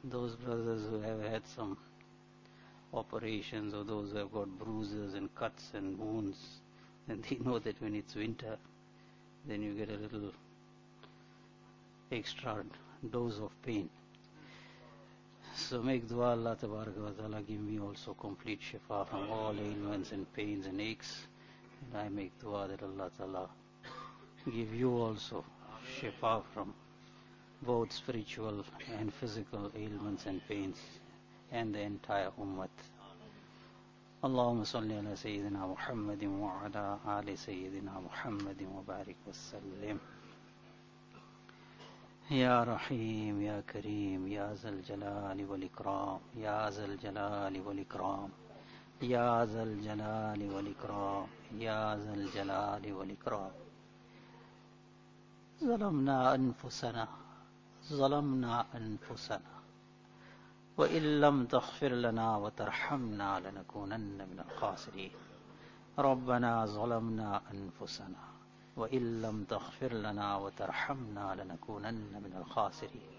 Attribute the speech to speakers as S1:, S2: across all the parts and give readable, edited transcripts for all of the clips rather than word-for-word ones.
S1: those brothers who have had some operations or those who have got bruises and cuts and wounds, and they know that when it's winter, then you get a little extra dose of pain. So make dua, Allah Tabaraka wa Ta'ala give me also complete shifa from all ailments and pains and aches. And I make dua that Allah Ta'ala give you also shifa from both spiritual and physical ailments and pains, and the entire ummah. Allahumma salli ala Sayyidina Muhammadin wa ala ali Sayyidina Muhammadin wa barik wa sallim. Ya Rahim, Ya Kareem, Ya Zal Jalali wal Ikram, Ya Zal Jalali wal Ikram, Ya Zal Jalali wal Ikram, Ya Zal Jalali wal Ikram. ظلمنا أنفسنا وإن لم تغفر لنا وترحمنا لنكونن من الخاسرين. ربنا ظلمنا أنفسنا وإن لم تغفر لنا وترحمنا لنكونن من الخاسرين.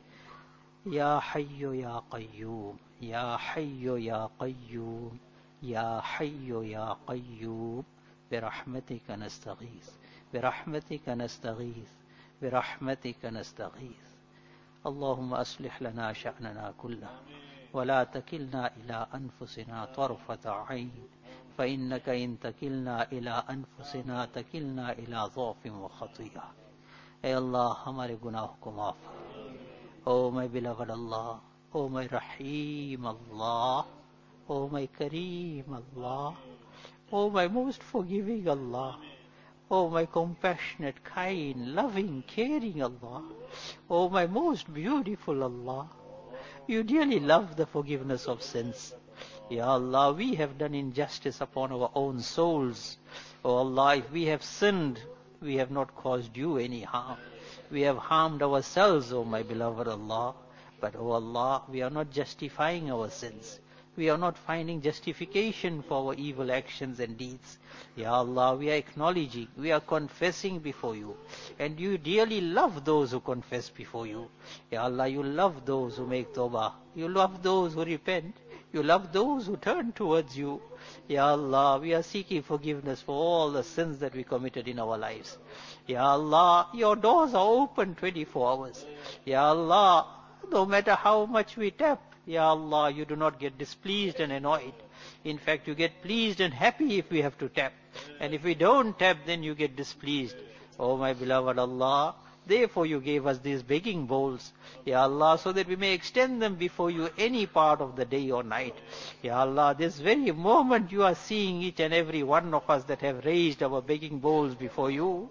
S1: يا حي يا قيوم، يا حي يا قيوم، يا حي يا قيوم، برحمتك نستغيث، برحمتك نستغيث، برحمتك نستغيث. اللهم أصلح لنا شأننا كله ولا تكلنا إلى أنفسنا طرفة عين، فإنك إن تكلنا إلى أنفسنا تكلنا إلى ضعف وخطيئة. اے اللہ ہمارے گناہوں کو معاف کر. او my beloved Allah, O my Rahim Allah, O my Kareem Allah, O my most forgiving Allah, O my compassionate, kind, loving, caring Allah, O my most beautiful Allah, you dearly love the forgiveness of sins. Ya Allah, we have done injustice upon our own souls. O Allah, if we have sinned, we have not caused you any harm. We have harmed ourselves, O my beloved Allah. But O Allah, we are not justifying our sins. We are not finding justification for our evil actions and deeds. Ya Allah, we are acknowledging, we are confessing before you. And you dearly love those who confess before you. Ya Allah, you love those who make tawbah. You love those who repent. You love those who turn towards you. Ya Allah, we are seeking forgiveness for all the sins that we committed in our lives. Ya Allah, your doors are open 24 hours. Ya Allah, no matter how much we tap, Ya Allah, you do not get displeased and annoyed. In fact, you get pleased and happy if we have to tap. And if we don't tap, then you get displeased. Oh my beloved Allah, therefore you gave us these begging bowls, Ya Allah, so that we may extend them before you any part of the day or night. Ya Allah, this very moment you are seeing each and every one of us that have raised our begging bowls before you.